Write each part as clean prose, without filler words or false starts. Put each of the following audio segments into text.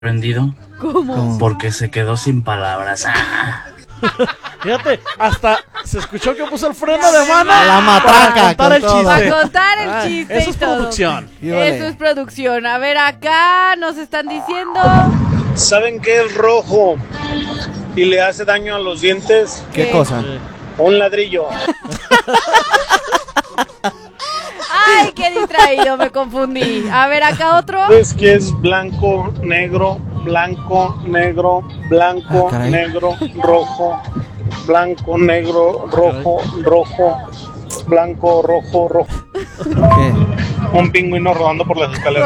sorprendido ¿Cómo? porque se quedó sin palabras. Fíjate, hasta se escuchó que puso el freno de mano. A la matraca, para contar el con todo. chiste. Para contar el chiste Eso y es todo. producción. Eso es producción. A ver, acá nos están diciendo. ¿Saben qué es rojo y le hace daño a los dientes? ¿Qué ¿Qué? cosa? Un ladrillo. ¡Ay, qué distraído! Me confundí. A ver, acá otro. Pues que es blanco, negro, blanco, negro, blanco, Ah, caray. negro, rojo, blanco, negro, rojo, rojo, blanco, rojo, rojo. ¿Qué? Un pingüino rodando por las escaleras.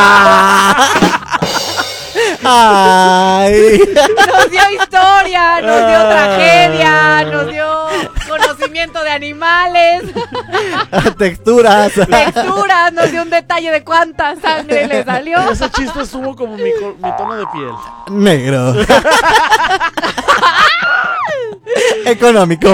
¡Ay! Nos dio historia, nos dio tragedia, nos dio conocimiento de animales, Texturas. texturas, nos dio un detalle de cuánta sangre le salió. Ese chiste estuvo como mi tono de piel. Negro. Económico.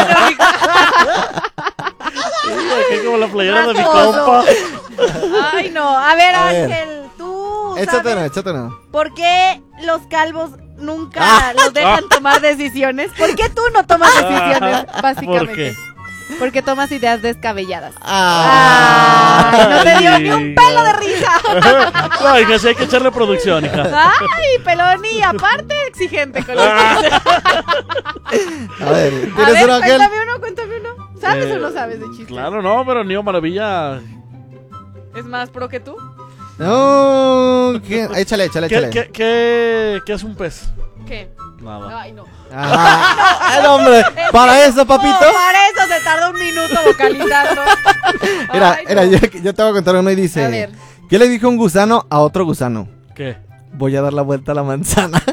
Aquí como la playera de mi Matoso. compa. Ay, no. A ver, A ver. Ángel, tú Échate sabes no, échate no. por qué los calvos nunca los dejan tomar decisiones. ¿Por qué tú no tomas decisiones, básicamente? ¿Por qué? Porque tomas ideas descabelladas. Ah. Ay, no te dio ni un pelo de risa. No, hija, sí hay que echarle producción, hija. Ay, pelón, y aparte exigente con los chistes. A ver, A ¿tienes ver, uno, Ángel? cuéntame uno. ¿Sabes o no sabes de chistes? Claro, no, pero Niño Maravilla. ¿Es más pro que tú? No, échale. ¿Qué es un pez? ¿Qué? Nada. Ay, no. Ay, no, hombre. Para eso, papito. No, para eso se tardó un minuto vocalizando. Mira, Ay, mira, no. yo te voy a contar uno y A dice: ver. ¿qué le dijo un gusano a otro gusano? ¿Qué? Voy a dar la vuelta a la manzana.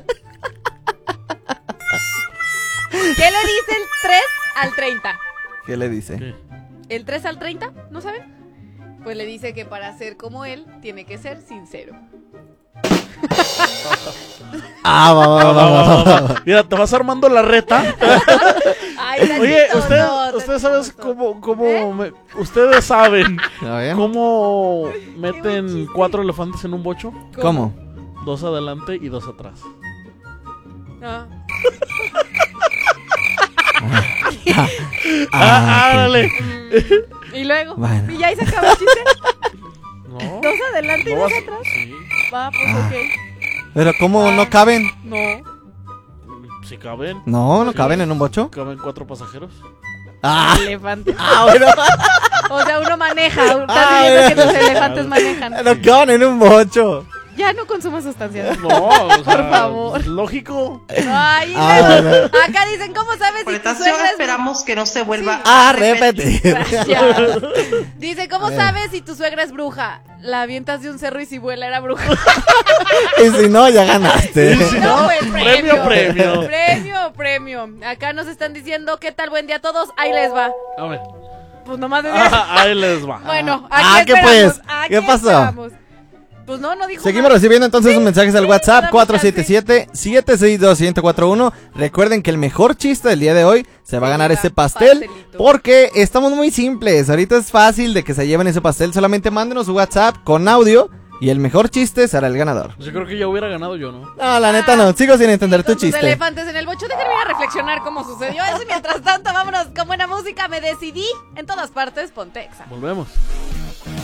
¿Qué le dice el 3 al 30? ¿Qué le dice? ¿Qué? ¿El 3 al 30? ¿No saben? Pues le dice que para ser como él, tiene que ser sincero. Va. Mira, te vas armando la reta. Ay, Oye, Nachito, no, ustedes Nachito, saben no. cómo ustedes saben A ver. cómo meten 4 elefantes en un bocho. ¿Cómo? 2 adelante y 2 atrás. Ah. Dale. Y luego, Bueno. ¿y ya ahí se acabó el chiste? No. 2 adelante y No 2 vas- atrás. Sí. Va, pues Ah. ok. Pero ¿cómo no caben? No. Si caben. No Sí. caben en un bocho. Caben 4 pasajeros. Elefante. Bueno. O sea, uno maneja. Estás Ah, diciendo que bueno. los elefantes manejan. No caben en un bocho. Ya no consumas sustancias. No, o sea, Por favor. es lógico. Ay, Bueno. acá dicen, ¿cómo sabes si tu Presentación, suegra es esperamos que no se vuelva A repetir. Gracias. Dice, ¿cómo A ver. sabes si tu suegra es bruja? La avientas de un cerro y si vuela era bruja. Y si no, ya ganaste. No, pues premio. Premio. Acá nos están diciendo, ¿qué tal? Buen día a todos. Ahí les va. A ver. Pues nomás de Ahí les va. Bueno, Ah, aquí ¿qué esperamos. pues? Aquí ¿Qué pasó? esperamos. Pues no dijo Seguimos nada. recibiendo entonces sus mensajes al WhatsApp dame chance. 477-762-1041. Recuerden que el mejor chiste del día de hoy se va a ganar ese pastel. Pastelito. Porque estamos muy simples. Ahorita es fácil de que se lleven ese pastel. Solamente mándenos su WhatsApp con audio y el mejor chiste será el ganador. Yo creo que ya hubiera ganado yo, ¿no? No, la neta no. Sigo sin entender tu Con tus chiste. elefantes en el bocho, déjenme ir a reflexionar cómo sucedió eso. Y mientras tanto, vámonos con buena música. Me decidí. En todas partes, Pontexa. Volvemos.